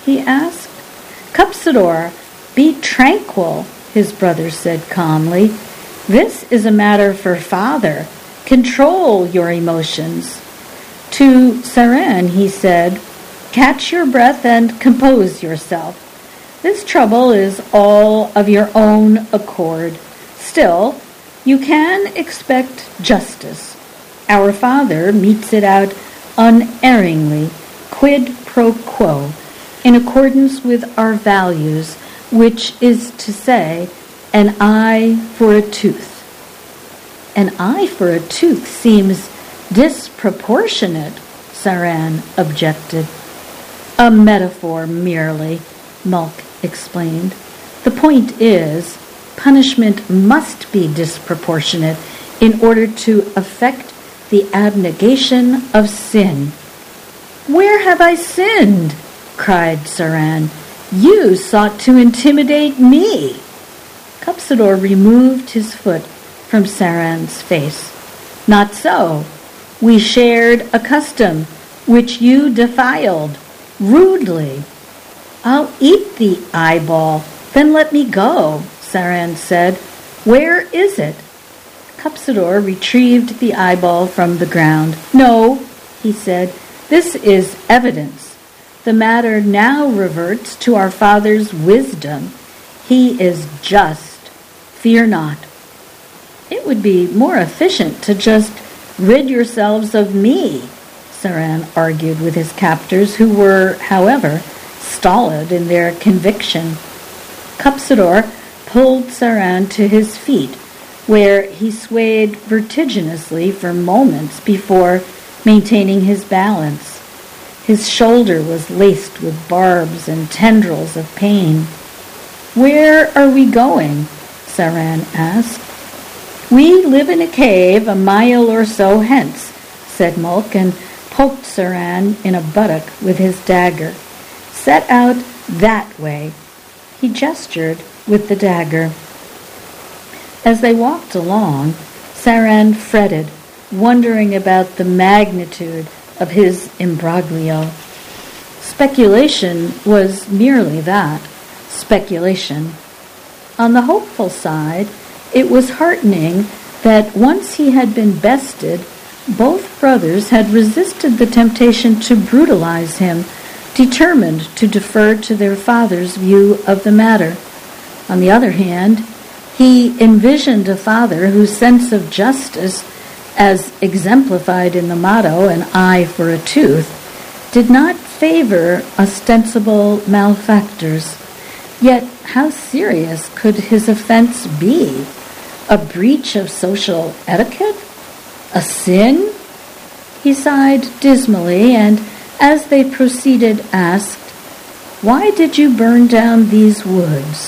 he asked. Cupsidor, be tranquil, his brother said calmly. This is a matter for father. Control your emotions. To Saran, he said, catch your breath and compose yourself. This trouble is all of your own accord. Still, you can expect justice. Our Father metes it out unerringly, quid pro quo, in accordance with our values, which is to say, an eye for a tooth. An eye for a tooth seems disproportionate, Saran objected. A metaphor merely, Mulk explained. The point is, punishment must be disproportionate in order to effect the abnegation of sin. Where have I sinned? Cried Saran. You sought to intimidate me. Cupsidor removed his foot from Saran's face. Not so. We shared a custom which you defiled rudely. I'll eat the eyeball, then let me go, Saran said. Where is it? Cupsidor retrieved the eyeball from the ground. No, he said, this is evidence. The matter now reverts to our Father's wisdom. He is just. Fear not. It would be more efficient to just rid yourselves of me, Saran argued with his captors, who were, however, stolid in their conviction. Cupsidor pulled Saran to his feet, where he swayed vertiginously for moments before maintaining his balance. His shoulder was laced with barbs and tendrils of pain. Where are we going? Saran asked. We live in a cave a mile or so hence, said Mulk, and poked Saran in a buttock with his dagger. Set out that way. He gestured with the dagger. As they walked along, Saran fretted, wondering about the magnitude of his imbroglio. Speculation was merely that, speculation. On the hopeful side, it was heartening that once he had been bested, both brothers had resisted the temptation to brutalize him, determined to defer to their father's view of the matter. On the other hand, he envisioned a father whose sense of justice, as exemplified in the motto, an eye for a tooth, did not favor ostensible malefactors. Yet how serious could his offense be? A breach of social etiquette? A sin? He sighed dismally, and as they proceeded asked, Why did you burn down these woods?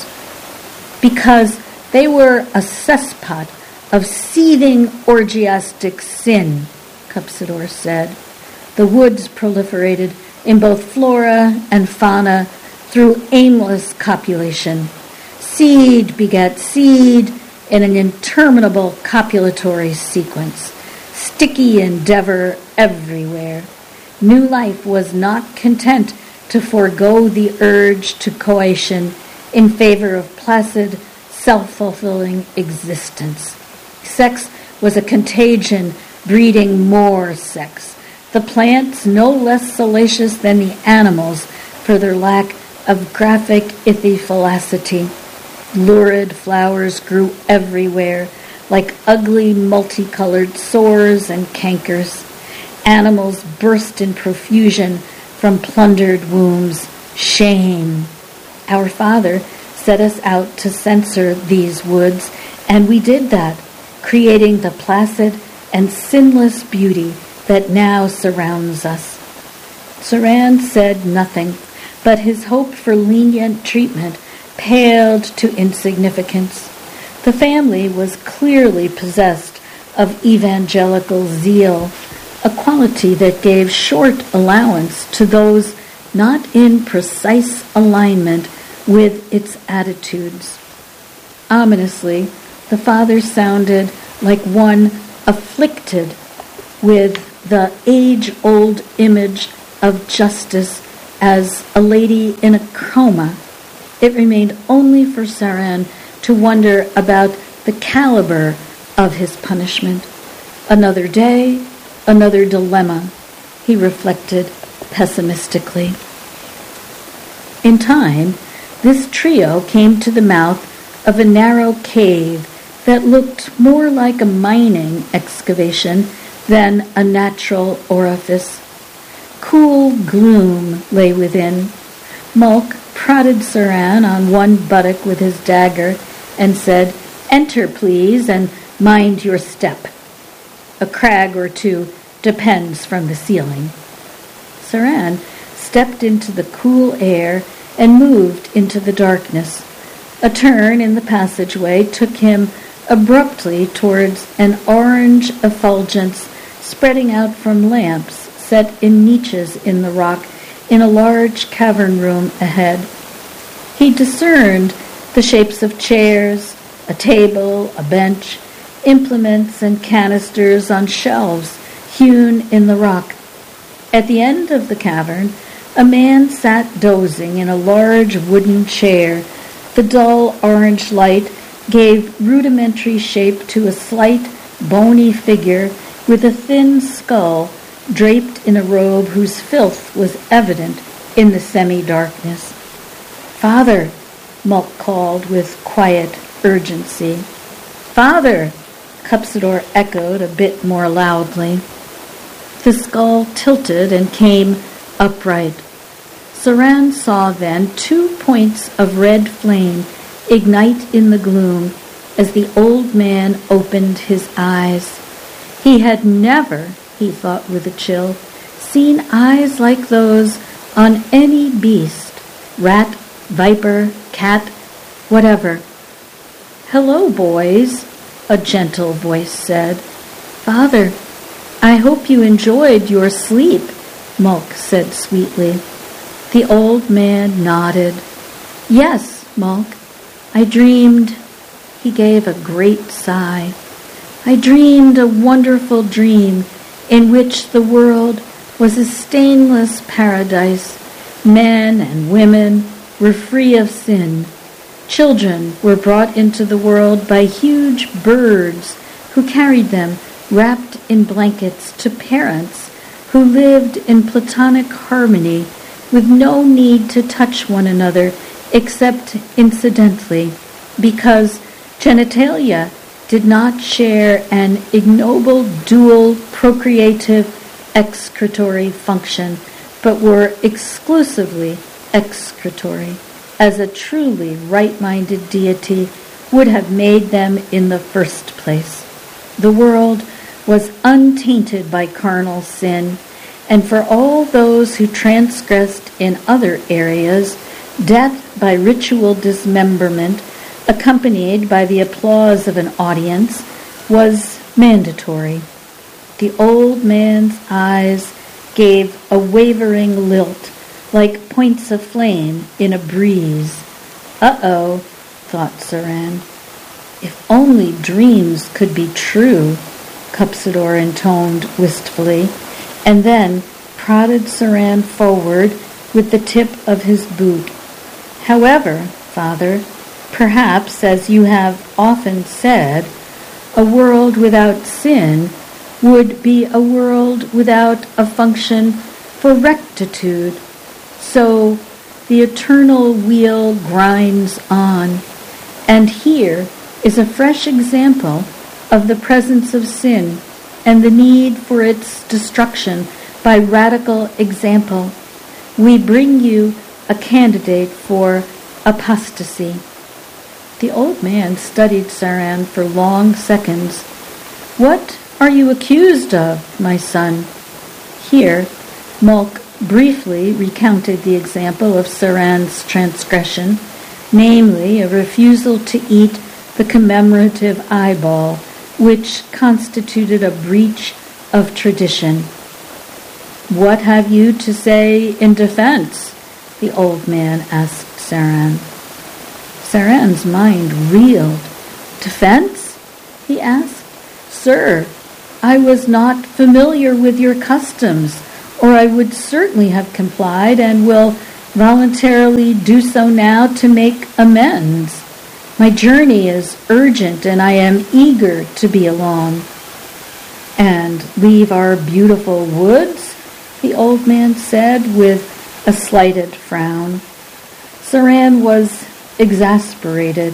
Because they were a cesspot of seething orgiastic sin, Cupsidor said. The woods proliferated in both flora and fauna through aimless copulation. Seed begat seed in an interminable copulatory sequence. Sticky endeavor everywhere. New life was not content to forego the urge to coition in favor of placid, self-fulfilling existence. Sex was a contagion breeding more sex. The plants no less salacious than the animals for their lack of graphic ichthyophalacity. Lurid flowers grew everywhere, like ugly multicolored sores and cankers. Animals burst in profusion from plundered wombs. Shame. Our Father set us out to censor these woods, and we did that, creating the placid and sinless beauty that now surrounds us. Saran said nothing, but his hope for lenient treatment paled to insignificance. The family was clearly possessed of evangelical zeal, a quality that gave short allowance to those not in precise alignment with its attitudes. Ominously, the father sounded like one afflicted with the age-old image of justice as a lady in a coma, it remained only for Saran to wonder about the caliber of his punishment. Another day, another dilemma, he reflected pessimistically. In time, this trio came to the mouth of a narrow cave that looked more like a mining excavation than a natural orifice. Cool gloom lay within. Mulk prodded Saran on one buttock with his dagger and said, "Enter, please, and mind your step. A crag or two depends from the ceiling." Saran stepped into the cool air and moved into the darkness. A turn in the passageway took him abruptly towards an orange effulgence spreading out from lamps set in niches in the rock in a large cavern room ahead. He discerned the shapes of chairs, a table, a bench, implements and canisters on shelves hewn in the rock. At the end of the cavern, a man sat dozing in a large wooden chair. The dull orange light gave rudimentary shape to a slight, bony figure with a thin skull draped in a robe whose filth was evident in the semi-darkness. "Father," Mulk called with quiet urgency. "Father," Cupsidor echoed a bit more loudly. The skull tilted and came upright. Saran saw then 2 points of red flame ignite in the gloom as the old man opened his eyes. He had never, he thought with a chill, seen eyes like those on any beast, rat, viper, cat, whatever. "Hello, boys," a gentle voice said. "Father, I hope you enjoyed your sleep," Mulk said sweetly. The old man nodded. "Yes, Mulk, I dreamed," he gave a great sigh. "I dreamed a wonderful dream in which the world was a stainless paradise. Men and women were free of sin. Children were brought into the world by huge birds who carried them wrapped in blankets to parents who lived in platonic harmony with no need to touch one another except incidentally, because genitalia did not share an ignoble dual procreative excretory function, but were exclusively excretory, as a truly right-minded deity would have made them in the first place. The world was untainted by carnal sin, and for all those who transgressed in other areas, death by ritual dismemberment, accompanied by the applause of an audience, was mandatory. The old man's eyes gave a wavering lilt, like points of flame in a breeze. "Uh-oh," thought Saran. "If only dreams could be true," Cupsidor intoned wistfully, and then prodded Saran forward with the tip of his boot. "However, Father, perhaps, as you have often said, a world without sin would be a world without a function for rectitude. So the eternal wheel grinds on, and here is a fresh example of the presence of sin and the need for its destruction by radical example. We bring you a candidate for apostasy." The old man studied Saran for long seconds. "What are you accused of, my son?" Here, Mulk briefly recounted the example of Saran's transgression, namely a refusal to eat the commemorative eyeball, which constituted a breach of tradition. "What have you to say in defense?" the old man asked Saran. Saran's mind reeled. "Defense?" he asked. "Sir, I was not familiar with your customs or I would certainly have complied and will voluntarily do so now to make amends. My journey is urgent and I am eager to be along. And leave our beautiful woods? The old man said with a slighted frown. Saran was exasperated.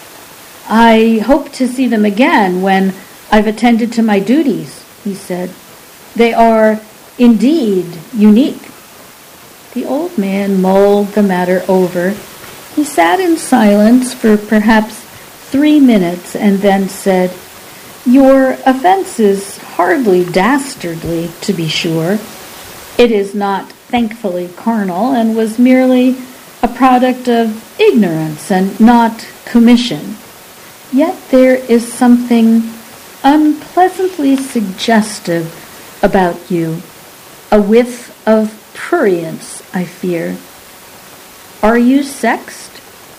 I hope to see them again when I've attended to my duties, he said. They are indeed unique. The old man mulled the matter over. He sat in silence for perhaps 3 minutes and then said, Your offense is hardly dastardly, to be sure. It is not thankfully carnal and was merely a product of ignorance and not commission. Yet there is something unpleasantly suggestive about you, a whiff of prurience, I fear. Are you sexed?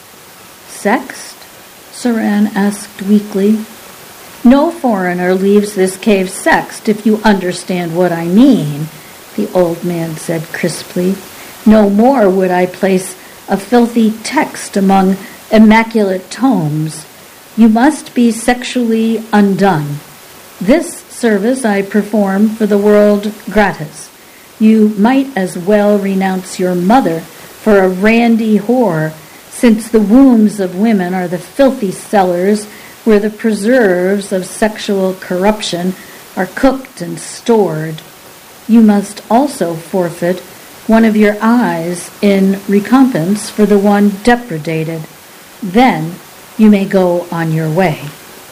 Sexed? Saran asked weakly. No foreigner leaves this cave sexed, if you understand what I mean, the old man said crisply. No more would I place a filthy text among immaculate tomes. You must be sexually undone. This service I perform for the world gratis. You might as well renounce your mother for a randy whore, since the wombs of women are the filthy cellars where the preserves of sexual corruption are cooked and stored. You must also forfeit one of your eyes in recompense for the one depredated. Then you may go on your way.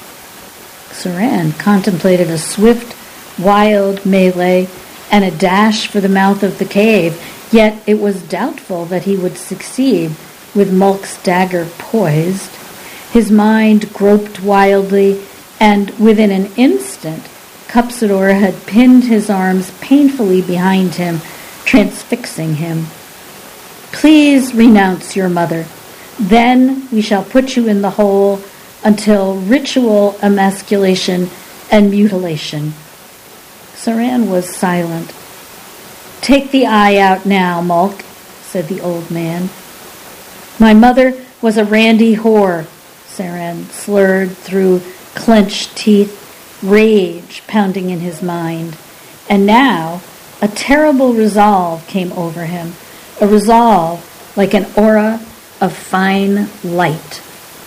Saran contemplated a swift, wild melee and a dash for the mouth of the cave, yet it was doubtful that he would succeed with Mulk's dagger poised. His mind groped wildly, and within an instant, Cupsidor had pinned his arms painfully behind him, transfixing him. Please renounce your mother. Then we shall put you in the hole until ritual emasculation and mutilation. Saran was silent. Take the eye out now, Mulk, said the old man. My mother was a randy whore, Saran slurred through clenched teeth, rage pounding in his mind. And now a terrible resolve came over him, a resolve like an aura of fine light.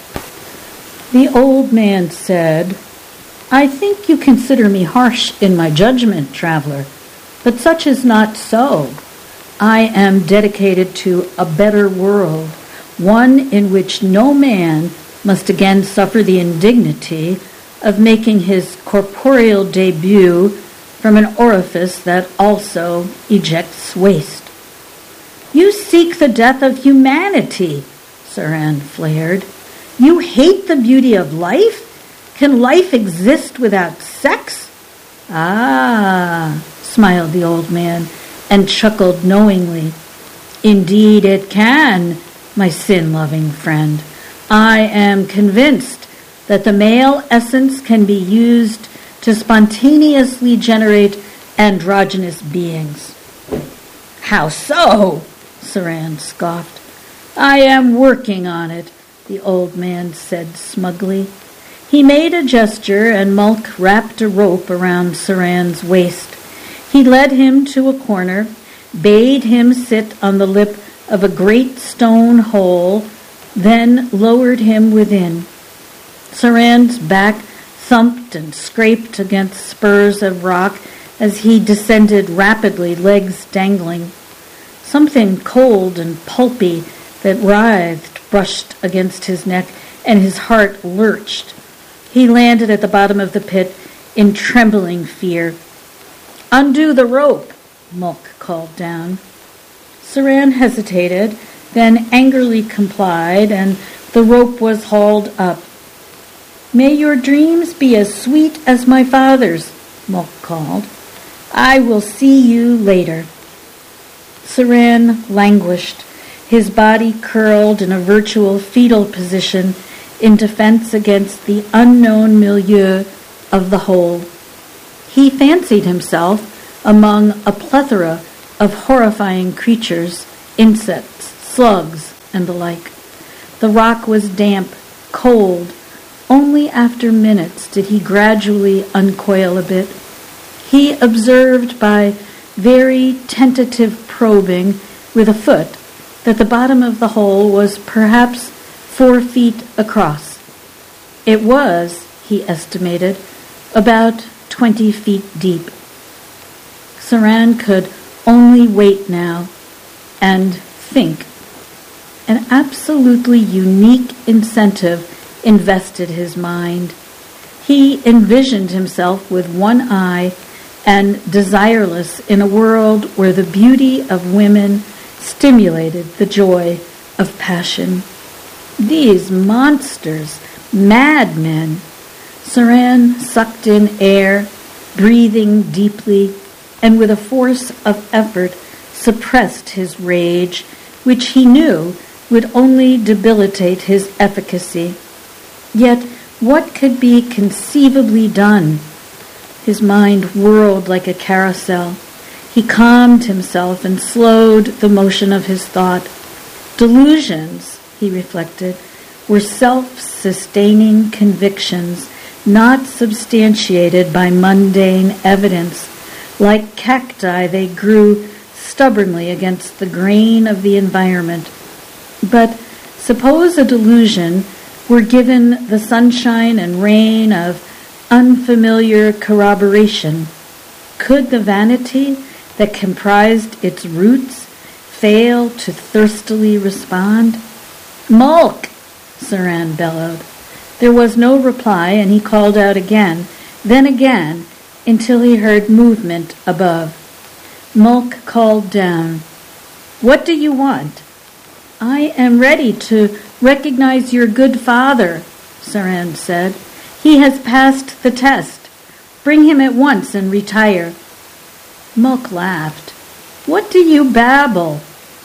The old man said, I think you consider me harsh in my judgment, traveler, but such is not so. I am dedicated to a better world, one in which no man must again suffer the indignity of making his corporeal debut from an orifice that also ejects waste. You seek the death of humanity, Saran flared. You hate the beauty of life? Can life exist without sex? Ah, smiled the old man and chuckled knowingly. Indeed it can, my sin-loving friend. I am convinced that the male essence can be used to spontaneously generate androgynous beings. How so? Saran scoffed. I am working on it, the old man said smugly. He made a gesture and Mulk wrapped a rope around Saran's waist. He led him to a corner, bade him sit on the lip of a great stone hole, then lowered him within. Saran's back thumped and scraped against spurs of rock as he descended rapidly, legs dangling. Something cold and pulpy that writhed brushed against his neck, and his heart lurched. He landed at the bottom of the pit in trembling fear. Undo the rope, Mulk called down. Saran hesitated, then angrily complied, and the rope was hauled up. May your dreams be as sweet as my father's, Mulk called. I will see you later. Saran languished, his body curled in a virtual fetal position in defense against the unknown milieu of the hole. He fancied himself among a plethora of horrifying creatures, insects, slugs, and the like. The rock was damp, cold. Only after minutes did he gradually uncoil a bit. He observed by very tentative probing with a foot that the bottom of the hole was perhaps 4 feet across. It was, he estimated, about 20 feet deep. Saran could only wait now and think. An absolutely unique incentive invested his mind. He envisioned himself with one eye and desireless in a world where the beauty of women stimulated the joy of passion. These monsters, madmen. Saran sucked in air, breathing deeply, and with a force of effort suppressed his rage, which he knew would only debilitate his efficacy. Yet what could be conceivably done? His mind whirled like a carousel. He calmed himself and slowed the motion of his thought. Delusions, he reflected, were self-sustaining convictions, not substantiated by mundane evidence. Like cacti, they grew stubbornly against the grain of the environment. But suppose a delusion were given the sunshine and rain of unfamiliar corroboration. Could the vanity that comprised its roots fail to thirstily respond? "Mulk!" Saran bellowed. There was no reply, and he called out again, then again, until he heard movement above. Mulk called down, "What do you want?" "I am ready to recognize your good father," Saran said. "He has passed the test. Bring him at once and retire." Mulk laughed. "What do you babble?"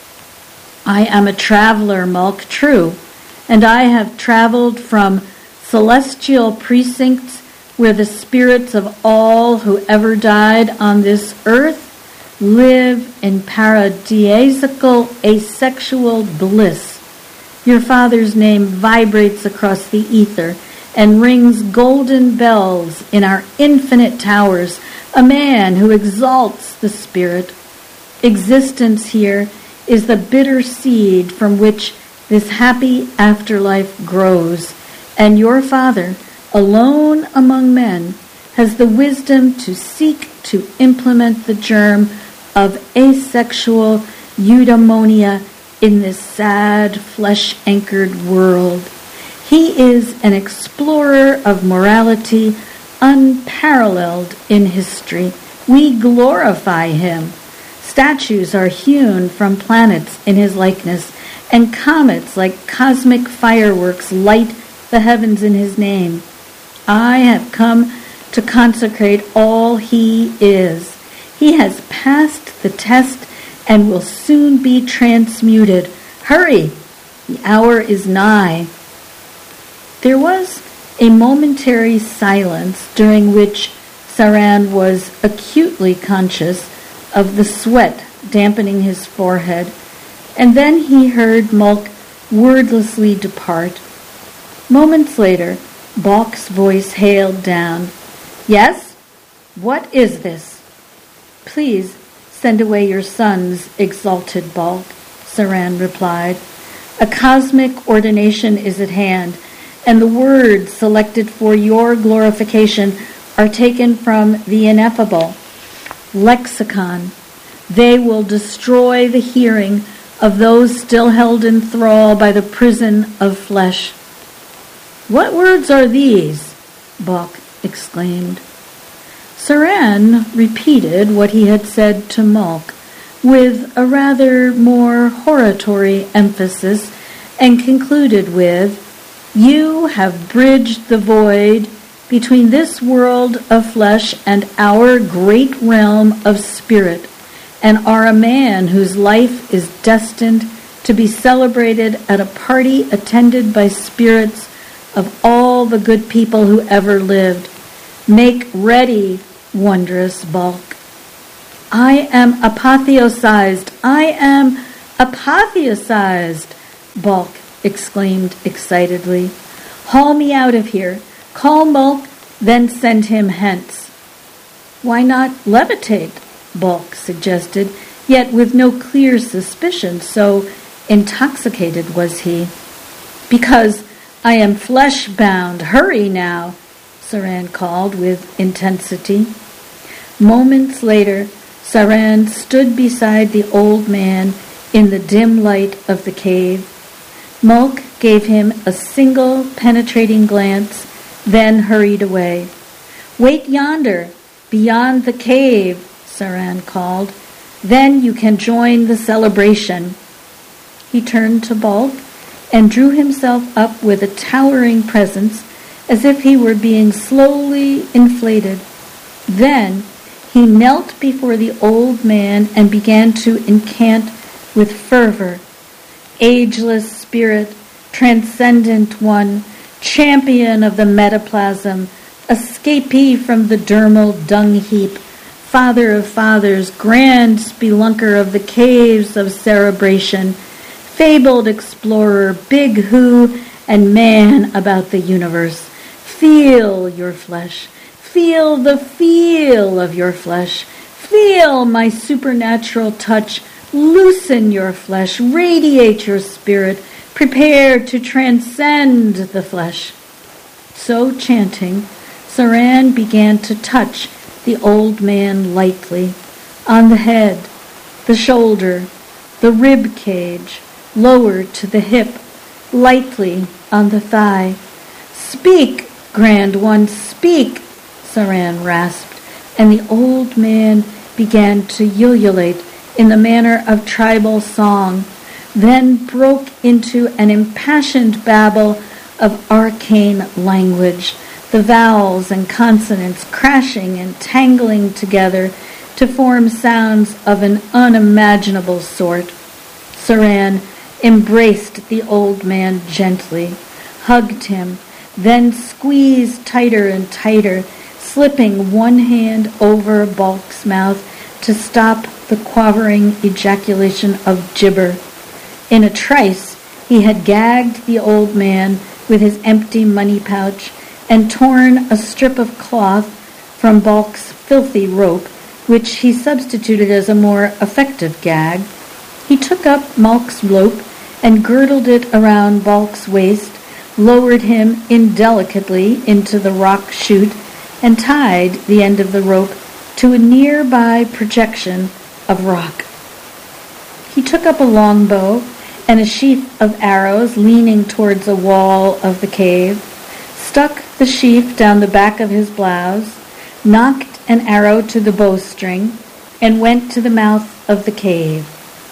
"I am a traveler, Mulk, true, and I have traveled from celestial precincts where the spirits of all who ever died on this earth live in paradisiacal asexual bliss. Your father's name vibrates across the ether and rings golden bells in our infinite towers, a man who exalts the spirit. Existence here is the bitter seed from which this happy afterlife grows, and your father, alone among men, has the wisdom to seek to implement the germ of asexual eudaimonia in this sad, flesh-anchored world. He is an explorer of morality unparalleled in history. We glorify him. Statues are hewn from planets in his likeness, and comets like cosmic fireworks light the heavens in his name. I have come to consecrate all he is. He has passed the test and will soon be transmuted. Hurry! The hour is nigh. There was a momentary silence during which Saran was acutely conscious of the sweat dampening his forehead, and then he heard Mulk wordlessly depart. Moments later, Balk's voice hailed down, "Yes? What is this?" "Please send away your sons, exalted Balk," Saran replied. "A cosmic ordination is at hand, and the words selected for your glorification are taken from the ineffable lexicon. They will destroy the hearing of those still held in thrall by the prison of flesh." "What words are these?" Balk exclaimed. Saran repeated what he had said to Mulk with a rather more hortatory emphasis and concluded with, "You have bridged the void between this world of flesh and our great realm of spirit, and are a man whose life is destined to be celebrated at a party attended by spirits of all the good people who ever lived. Make ready, wondrous Balk." I am apotheosized! I am apotheosized! Bulk exclaimed excitedly. Haul me out of here. Call Mulk, then send him hence. Why not levitate? Bulk suggested, yet with no clear suspicion, so intoxicated was he. Because I am flesh-bound. Hurry now, Saran called with intensity. Moments later, Saran stood beside the old man in the dim light of the cave. Mulk gave him a single penetrating glance, then hurried away. Wait yonder, beyond the cave, Saran called. Then you can join the celebration. He turned to Bulk and drew himself up with a towering presence as if he were being slowly inflated. Then he knelt before the old man and began to incant with fervor. Ageless spirit, transcendent one, champion of the metaplasm, escapee from the dermal dung heap, father of fathers, grand spelunker of the caves of cerebration, fabled explorer, big who, and man about the universe. Feel your flesh. Feel the feel of your flesh. Feel my supernatural touch. Loosen your flesh. Radiate your spirit. Prepare to transcend the flesh. So chanting, Saran began to touch the old man lightly, on the head, the shoulder, the rib cage, lower to the hip, lightly on the thigh. Speak, Grand One, speak, Saran rasped, and the old man began to ululate in the manner of tribal song, then broke into an impassioned babble of arcane language, the vowels and consonants crashing and tangling together to form sounds of an unimaginable sort. Saran embraced the old man gently, hugged him, then squeezed tighter and tighter, slipping one hand over Bulk's mouth to stop the quavering ejaculation of gibber. In a trice, he had gagged the old man with his empty money pouch and torn a strip of cloth from Bulk's filthy rope, which he substituted as a more effective gag. He took up Mulk's rope and girdled it around Bulk's waist, lowered him indelicately into the rock chute, and tied the end of the rope to a nearby projection of rock. He took up a longbow and a sheath of arrows leaning towards a wall of the cave, stuck the sheath down the back of his blouse, knocked an arrow to the bowstring, and went to the mouth of the cave.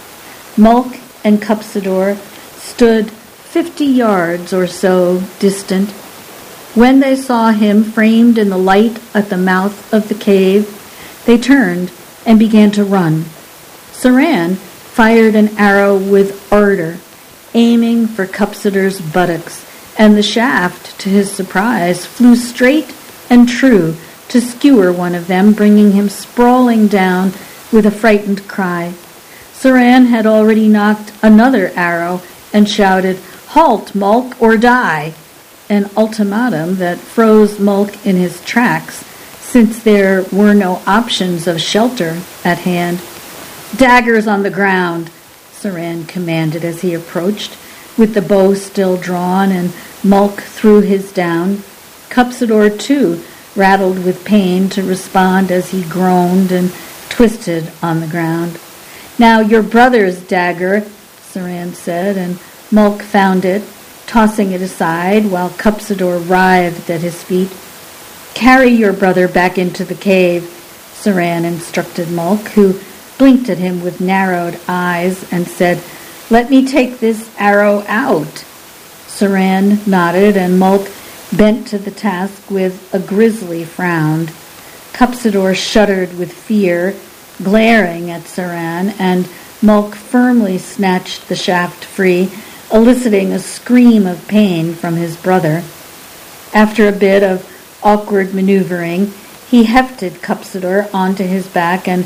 Mulk and Cupsidor stood 50 yards or so distant. When they saw him framed in the light at the mouth of the cave, they turned and began to run. Saran fired an arrow with ardor, aiming for Cupsidor's buttocks, and the shaft, to his surprise, flew straight and true to skewer one of them, bringing him sprawling down with a frightened cry. Saran had already knocked another arrow and shouted, "Halt, Mulk, or die!" an ultimatum that froze Mulk in his tracks, since there were no options of shelter at hand. "Daggers on the ground," Saran commanded as he approached, with the bow still drawn, and Mulk threw his down. Cupsidor, too, rattled with pain to respond as he groaned and twisted on the ground. "Now your brother's dagger," Saran said, and Mulk found it, tossing it aside while Cupsidor writhed at his feet. "Carry your brother back into the cave," Saran instructed Mulk, who blinked at him with narrowed eyes and said, "Let me take this arrow out." Saran nodded, and Mulk bent to the task with a grisly frown. Cupsidor shuddered with fear, glaring at Saran, and Mulk firmly snatched the shaft free, eliciting a scream of pain from his brother. After a bit of awkward maneuvering, he hefted Cupsidor onto his back and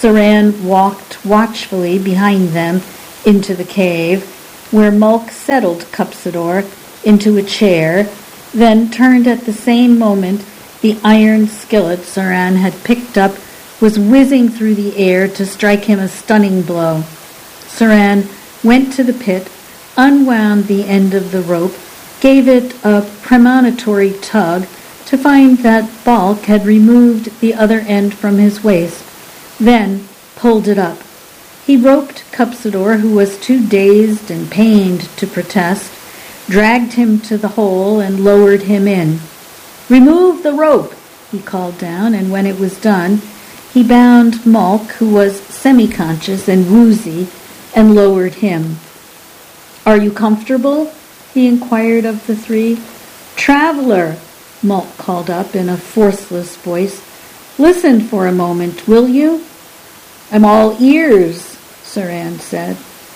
Saran walked watchfully behind them into the cave, where Mulk settled Cupsidor into a chair, then turned at the same moment. The iron skillet Saran had picked up was whizzing through the air to strike him a stunning blow. Saran went to the pit, unwound the end of the rope, gave it a premonitory tug to find that Balk had removed the other end from his waist, then pulled it up. He roped Cupsidor, who was too dazed and pained to protest, dragged him to the hole, and lowered him in. "Remove the rope," he called down, and when it was done, he bound Mulk, who was semi-conscious and woozy, and lowered him. "Are you comfortable?" he inquired of the three. "Traveler," Mulk called up in a forceless voice, "listen for a moment, will you?" "I'm all ears," Saran said.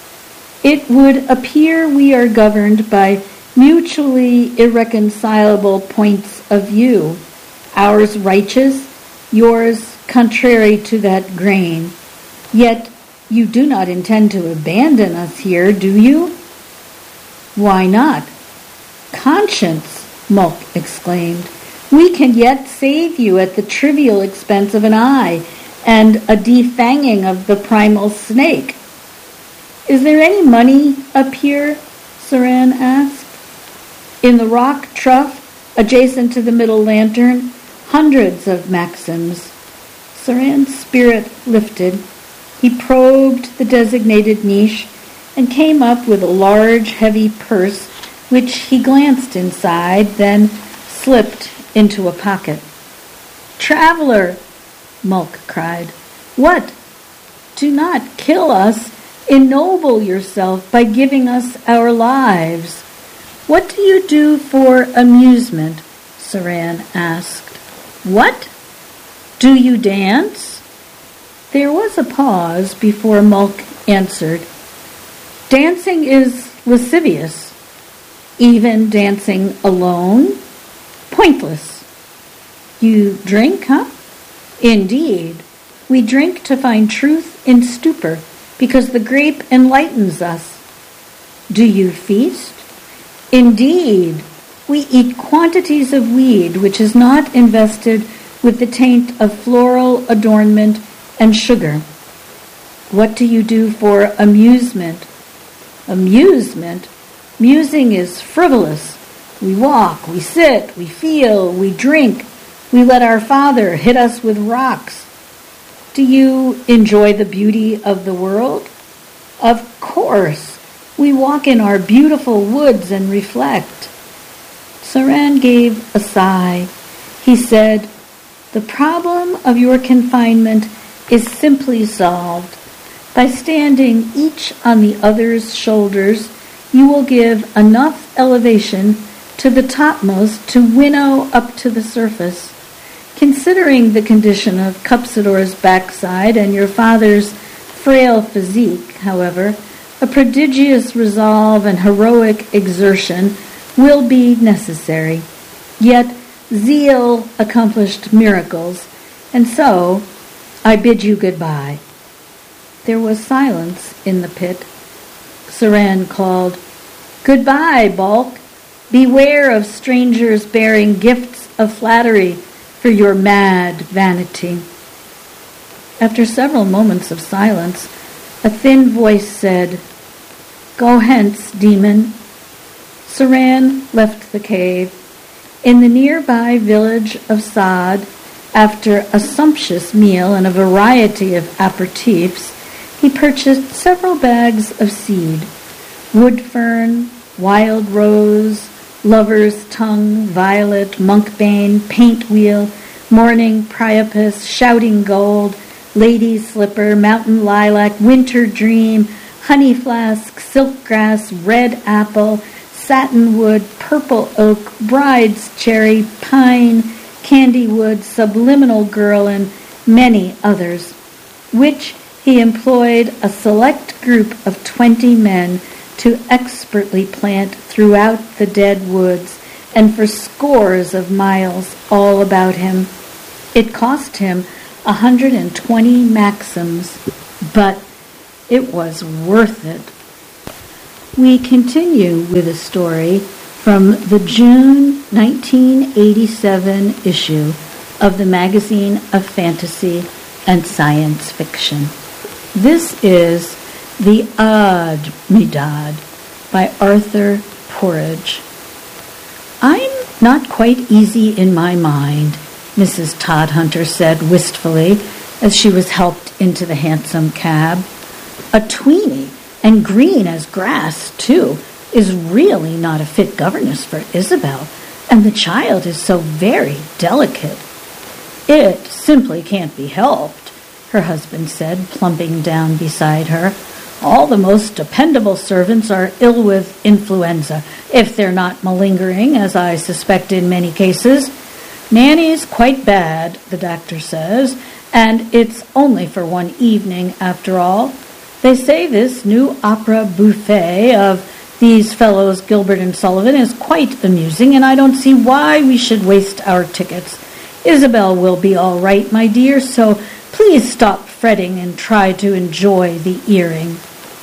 "It would appear we are governed by mutually irreconcilable points of view, ours righteous, yours contrary to that grain. Yet you do not intend to abandon us here, do you?" "Why not?" "Conscience," Mulk exclaimed. "We can yet save you at the trivial expense of an eye and a defanging of the primal snake." "Is there any money up here?" Saran asked. In the rock trough adjacent to the middle lantern, hundreds of maxims. Saran's spirit lifted. He probed the designated niche and came up with a large, heavy purse, which he glanced inside, then slipped into a pocket. "Traveler," Mulk cried. "What? Do not kill us. Ennoble yourself by giving us our lives." "What do you do for amusement?" Saran asked. "What? Do you dance?" There was a pause before Mulk answered. "Dancing is lascivious. Even dancing alone? Pointless." "You drink, huh?" "Indeed. We drink to find truth in stupor, because the grape enlightens us." "Do you feast?" "Indeed. We eat quantities of weed which is not invested with the taint of floral adornment and sugar." "What do you do for amusement?" "Amusement? Musing is frivolous. We walk, we sit, we feel, we drink. We let our father hit us with rocks." "Do you enjoy the beauty of the world?" "Of course. We walk in our beautiful woods and reflect." Saran gave a sigh. He said, "The problem of your confinement is simply solved. By standing each on the other's shoulders, you will give enough elevation to the topmost to winnow up to the surface. Considering the condition of Cupsidor's backside and your father's frail physique, however, a prodigious resolve and heroic exertion will be necessary. Yet zeal accomplished miracles, and so I bid you goodbye." There was silence in the pit. Saran called, "Goodbye, Balk. Beware of strangers bearing gifts of flattery for your mad vanity." After several moments of silence, a thin voice said, "Go hence, demon." Saran left the cave. In the nearby village of Saad, after a sumptuous meal and a variety of aperitifs, he purchased several bags of seed: wood fern, wild rose, lover's tongue, violet, monkbane, paint wheel, morning priapus, shouting gold, lady slipper, mountain lilac, winter dream, honey flask, silk grass, red apple, satinwood, purple oak, bride's cherry, pine, candywood, subliminal girl, and many others, which he employed a select group of 20 men to expertly plant throughout the dead woods and for scores of miles all about him. It cost him 120 maxims, but it was worth it. We continue with a story from the June 1987 issue of the Magazine of Fantasy and Science Fiction. This is The Ad-Midad by Arthur Porridge. I'm not quite easy in my mind, Mrs. Todhunter said wistfully as she was helped into the hansom cab. A tweenie, and green as grass, too, is really not a fit governess for Isabel, and the child is so very delicate. It simply can't be helped, her husband said, plumping down beside her. All the most dependable servants are ill with influenza, if they're not malingering, as I suspect in many cases. Nanny's quite bad, the doctor says, and it's only for one evening after all. They say this new opera buffet of these fellows Gilbert and Sullivan is quite amusing, and I don't see why we should waste our tickets. Isabel will be all right, my dear, so please stop fretting and try to enjoy the earring.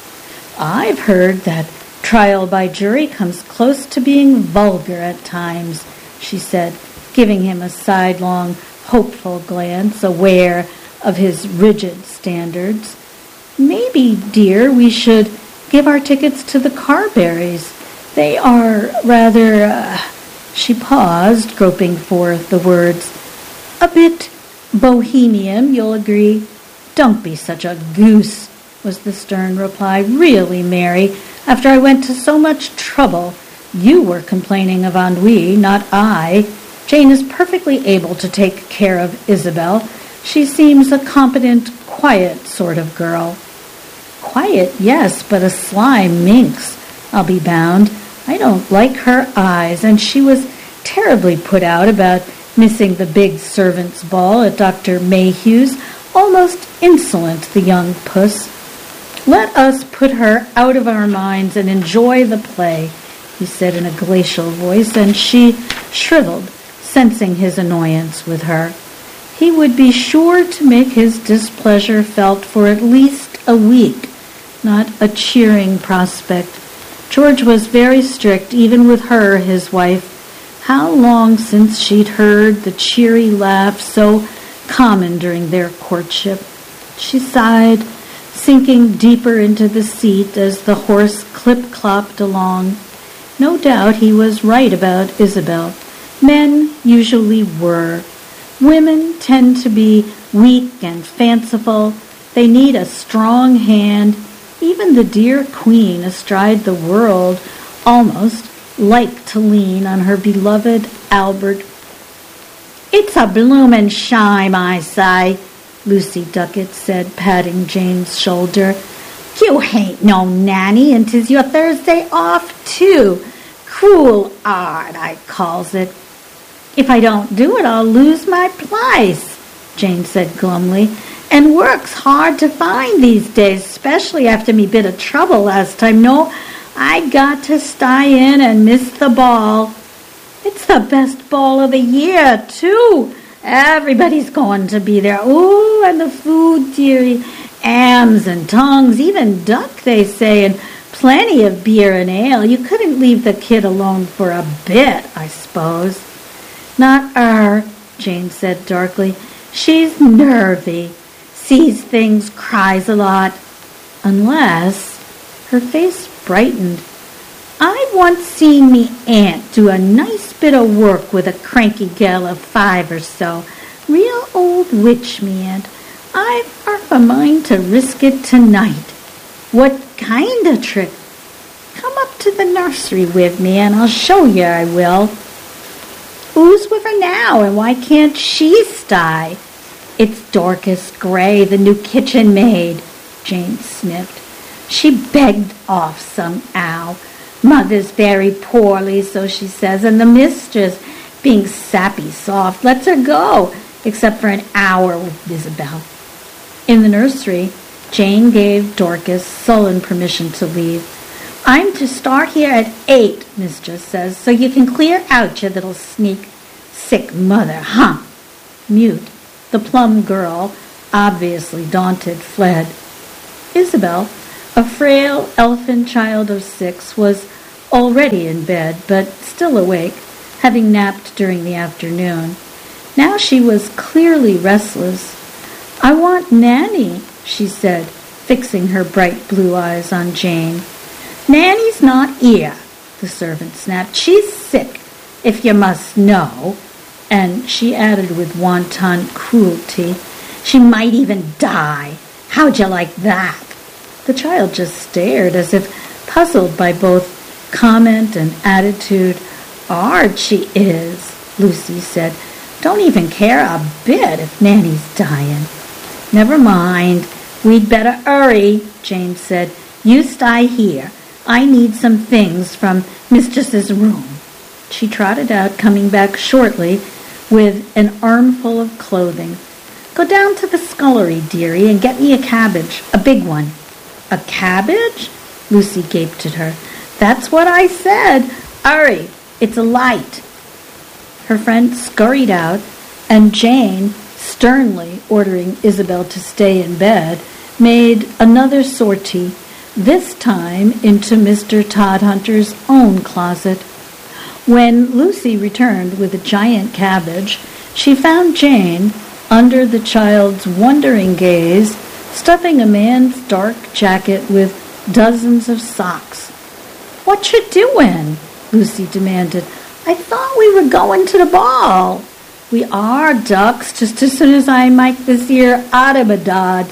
I've heard that trial by jury comes close to being vulgar at times, she said, giving him a sidelong, hopeful glance, aware of his rigid standards. Maybe, dear, we should give our tickets to the Carberrys. They are rather, she paused, groping for the words, a bit bohemian, you'll agree. Don't be such a goose, was the stern reply. Really, Mary, after I went to so much trouble, you were complaining of ennui, not I. Jane is perfectly able to take care of Isabel. She seems a competent, quiet sort of girl. Quiet, yes, but a sly minx, I'll be bound. I don't like her eyes, and she was terribly put out about missing the big servants' ball at Dr. Mayhew's. Almost insolent, the young puss. Let us put her out of our minds and enjoy the play, he said in a glacial voice, and she shriveled, sensing his annoyance with her. He would be sure to make his displeasure felt for at least a week, not a cheering prospect. George was very strict, even with her, his wife. How long since she'd heard the cheery laugh so common during their courtship. She sighed, sinking deeper into the seat as the horse clip-clopped along. No doubt he was right about Isabel. Men usually were. Women tend to be weak and fanciful. They need a strong hand. Even the dear queen astride the world almost liked to lean on her beloved Albert. It's a bloomin' shime, I say, Lucy Duckett said, patting Jane's shoulder. You hain't no nanny, and 'tis your Thursday off, too. Cruel art, I calls it. If I don't do it, I'll lose my place, Jane said glumly, and work's hard to find these days, especially after me bit of trouble last time. No, I got to stay in and miss the ball. It's the best ball of the year, too. Everybody's going to be there. Ooh, and the food, dearie. Hams and tongues, even duck, they say, and plenty of beer and ale. You couldn't leave the kid alone for a bit, I suppose. Not her, Jane said darkly. She's nervy. Sees things, cries a lot. Unless, her face brightened. I once seen me aunt do a nice bit of work with a cranky gal of 5 or so. Real old witch, me aunt. I've half a mind to risk it tonight. What kind of trick? Come up to the nursery with me, and I'll show you I will. Who's with her now, and why can't she stay? It's Dorcas Gray, the new kitchen maid, Jane sniffed. She begged off somehow. Mother's very poorly, so she says, and the mistress, being sappy soft, lets her go, except for an hour with Isabel. In the nursery, Jane gave Dorcas sullen permission to leave. I'm to start here at 8, mistress says, so you can clear out, you little sneak. Sick mother, huh? Mute, The plum girl, obviously daunted, fled. Isabel, a frail elfin child of 6, was already in bed, but still awake, having napped during the afternoon. Now she was clearly restless. "I want Nanny," she said, fixing her bright blue eyes on Jane. "Nanny's not here," the servant snapped. "She's sick, if you must know." And she added with wanton cruelty, "She might even die. How'd you like that?" The child just stared, as if puzzled by both comment and attitude. "'Ard she is," Lucy said. "Don't even care a bit if Nanny's dying." "Never mind. We'd better hurry," Jane said. "You stay here. I need some things from Mistress's room." She trotted out, coming back shortly with an armful of clothing. "Go down to the scullery, dearie, and get me a cabbage, a big one." "A cabbage?" Lucy gaped at her. "That's what I said. Hurry, it's a light." Her friend scurried out, and Jane, sternly ordering Isabel to stay in bed, made another sortie, this time into Mr. Todhunter's own closet. When Lucy returned with a giant cabbage, she found Jane, under the child's wondering gaze, stuffing a man's dark jacket with dozens of socks. "What you doing?" Lucy demanded. "I thought we were going to the ball." "We are, ducks, just as soon as I make this here Adamidad."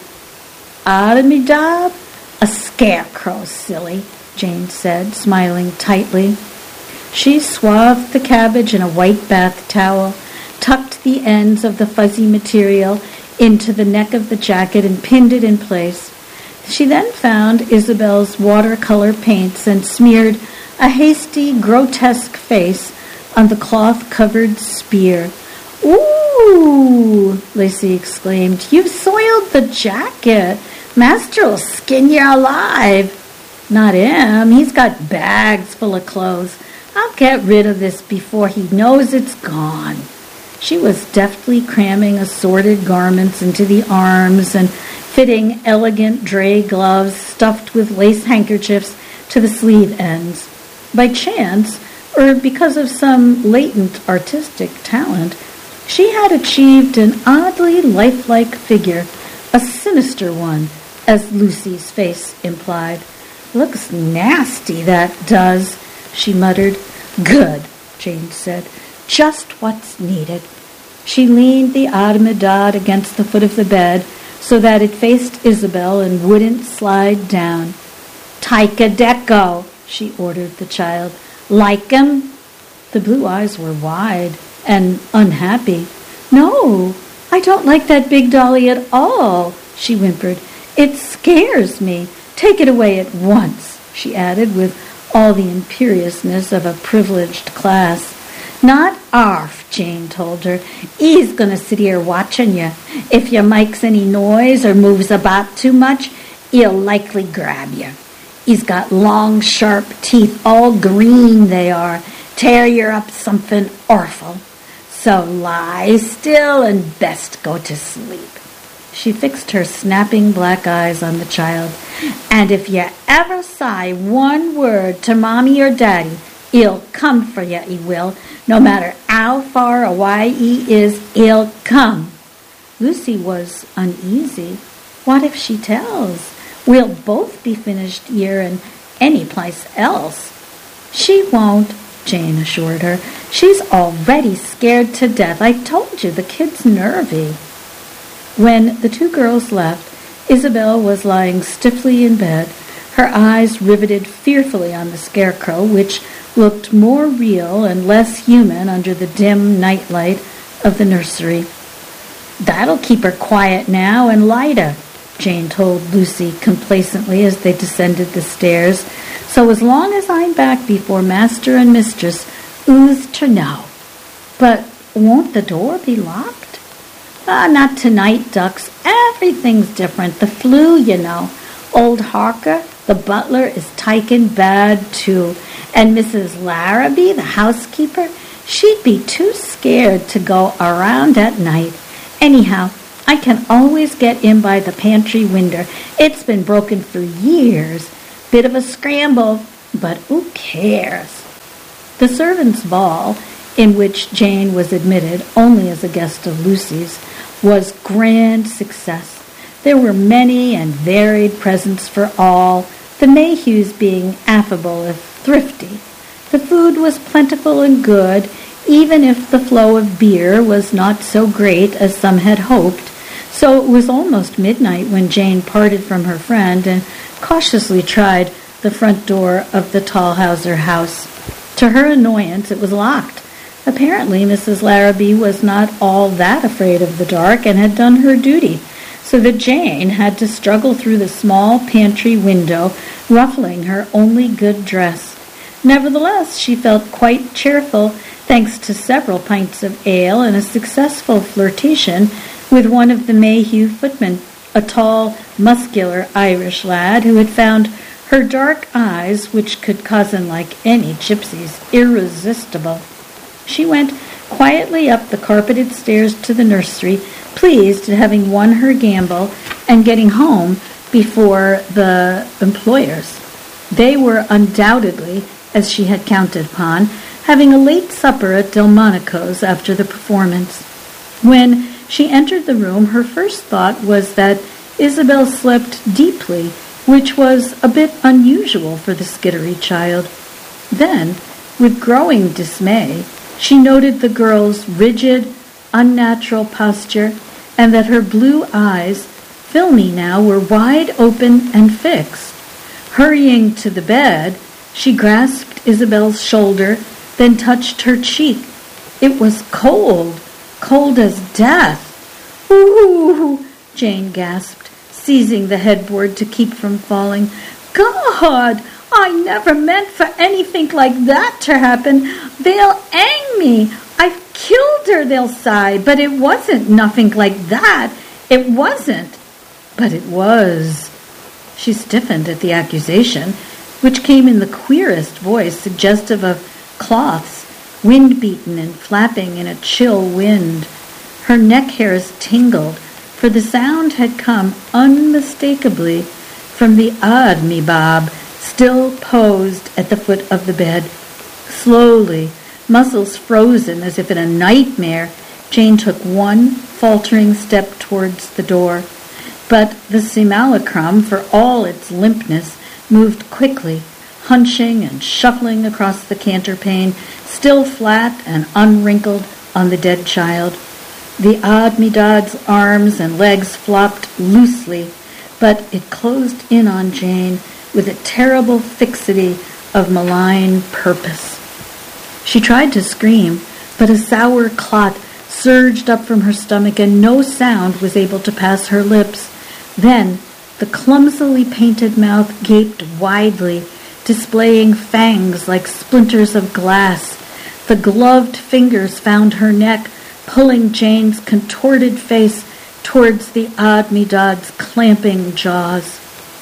"Adamidad? A scarecrow, silly," Jane said, smiling tightly. She swathed the cabbage in a white bath towel, tucked the ends of the fuzzy material into the neck of the jacket, and pinned it in place. She then found Isabel's watercolor paints and smeared a hasty, grotesque face on the cloth-covered spear. "Ooh!" Lacey exclaimed. "You've soiled the jacket. Master'll skin you alive." "Not him. He's got bags full of clothes. I'll get rid of this before he knows it's gone." She was deftly cramming assorted garments into the arms and fitting elegant drey gloves stuffed with lace handkerchiefs to the sleeve ends. By chance, or because of some latent artistic talent, she had achieved an oddly lifelike figure, a sinister one, as Lucy's face implied. "Looks nasty, that does," she muttered. "Good," Jane said. "Just what's needed." She leaned the Adamidad against the foot of the bed so that it faced Isabel and wouldn't slide down. "Take a deco," she ordered the child. "Like 'em?" The blue eyes were wide and unhappy. "No, I don't like that big dolly at all," she whimpered. "It scares me. Take it away at once," she added with all the imperiousness of a privileged class. "Not arf," Jane told her. "He's going to sit here watching you. If you makes any noise or moves about too much, he'll likely grab you. He's got long, sharp teeth, all green they are. Tear you up something awful. So lie still and best go to sleep." She fixed her snapping black eyes on the child. "And if you ever say one word to Mommy or Daddy, he'll come for you, he will. No matter how far away he is, he'll come." Lucy was uneasy. What if she tells? We'll both be finished here and any place else. "She won't," Jane assured her. "She's already scared to death. I told you, the kid's nervy." When the two girls left, Isabel was lying stiffly in bed, her eyes riveted fearfully on the scarecrow, which looked more real and less human under the dim nightlight of the nursery. "That'll keep her quiet now and lighter," Jane told Lucy complacently as they descended the stairs. "So as long as I'm back before Master and Mistress, who's to know?" "But won't the door be locked?" Not tonight, ducks. Everything's different. The flu, you know. Old Harker, the butler, is taken bad, too. And Mrs. Larrabee, the housekeeper, she'd be too scared to go around at night. Anyhow, I can always get in by the pantry window. It's been broken for years. Bit of a scramble, but who cares? The servants' ball, in which Jane was admitted only as a guest of Lucy's, was grand success. There were many and varied presents for all, the Mayhews being affable if thrifty. The food was plentiful and good, even if the flow of beer was not so great as some had hoped. So it was almost midnight when Jane parted from her friend and cautiously tried the front door of the Thalhauser house. To her annoyance, it was locked. Apparently, Mrs. Larrabee was not all that afraid of the dark and had done her duty, so that Jane had to struggle through the small pantry window, ruffling her only good dress. Nevertheless, she felt quite cheerful, thanks to several pints of ale and a successful flirtation with one of the Mayhew footmen, a tall, muscular Irish lad who had found her dark eyes, which could cozen like any gypsy's, irresistible. She went quietly up the carpeted stairs to the nursery, pleased at having won her gamble and getting home before the employers. They were undoubtedly, as she had counted upon, having a late supper at Delmonico's after the performance. When she entered the room, her first thought was that Isabel slept deeply, which was a bit unusual for the Skittery child. Then, with growing dismay, she noted the girl's rigid, unnatural posture, and that her blue eyes, filmy now, were wide open and fixed. Hurrying to the bed, she grasped Isabel's shoulder, then touched her cheek. It was cold, cold as death. "Ooh!" Jane gasped, seizing the headboard to keep from falling. "God! I never meant for anything like that to happen. They'll hang me. I've killed her, they'll sigh. But it wasn't nothing like that. It wasn't." But it was. She stiffened at the accusation, which came in the queerest voice, suggestive of cloths, wind-beaten and flapping in a chill wind. Her neck hairs tingled, for the sound had come unmistakably from the Admibab, still posed at the foot of the bed. Slowly, muscles frozen as if in a nightmare, Jane took one faltering step towards the door. But the simulacrum, for all its limpness, moved quickly, hunching and shuffling across the counterpane, still flat and unwrinkled on the dead child. The Admidad's arms and legs flopped loosely, but it closed in on Jane with a terrible fixity of malign purpose. She tried to scream, but a sour clot surged up from her stomach and no sound was able to pass her lips. Then the clumsily painted mouth gaped widely, displaying fangs like splinters of glass. The gloved fingers found her neck, pulling Jane's contorted face towards the Admidad's clamping jaws.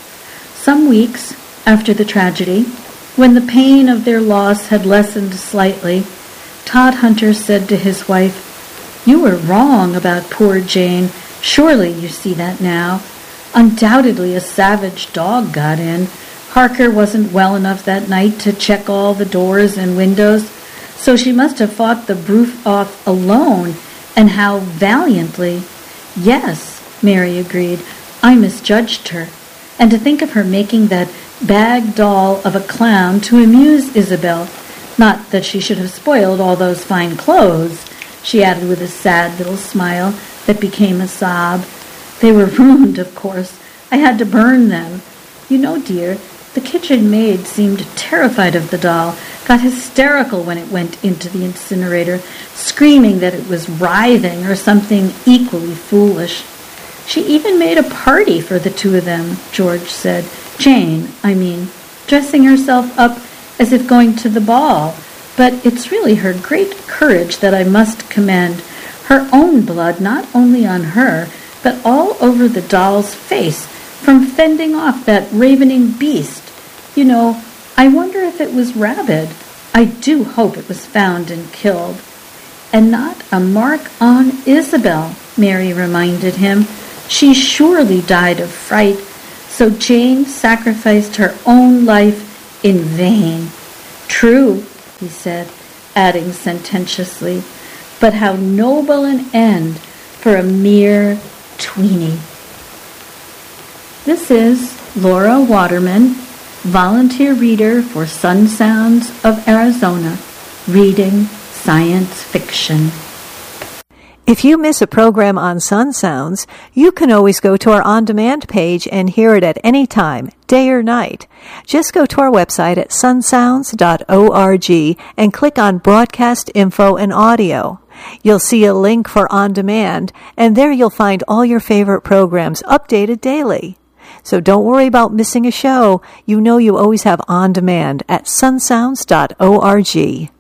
Some weeks after the tragedy, when the pain of their loss had lessened slightly, Todhunter said to his wife, "You were wrong about poor Jane. Surely you see that now. Undoubtedly a savage dog got in. Harker wasn't well enough that night to check all the doors and windows, so she must have fought the brute off alone, and how valiantly." "Yes," Mary agreed, "I misjudged her. And to think of her making that bag doll of a clown to amuse Isabel. Not that she should have spoiled all those fine clothes," she added with a sad little smile that became a sob. "They were ruined, of course. I had to burn them. You know, dear, the kitchen maid seemed terrified of the doll, got hysterical when it went into the incinerator, screaming that it was writhing or something equally foolish. She even made a party for the two of them," George said. "Jane, I mean, dressing herself up as if going to the ball. But it's really her great courage that I must commend. Her own blood not only on her, but all over the doll's face, from fending off that ravening beast. You know, I wonder if it was rabid. I do hope it was found and killed. And not a mark on Isabel," Mary reminded him. She surely died of fright, so Jane sacrificed her own life in vain. True, he said, adding sententiously, but how noble an end for a mere tweenie. This is Laura Waterman, volunteer reader for Sun Sounds of Arizona, reading science fiction. If you miss a program on Sun Sounds, you can always go to our on-demand page and hear it at any time, day or night. Just go to our website at sunsounds.org and click on Broadcast Info and Audio. You'll see a link for On Demand, and there you'll find all your favorite programs updated daily. So don't worry about missing a show. You know you always have On Demand at sunsounds.org.